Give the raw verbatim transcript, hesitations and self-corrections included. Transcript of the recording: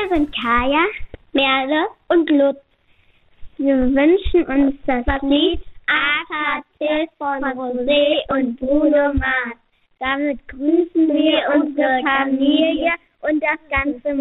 Wir sind Kaya, Merle und Lutz. Wir wünschen uns das Lied A K C von Rosé und Bruno Mars. Damit grüßen wir unsere Familie und das ganze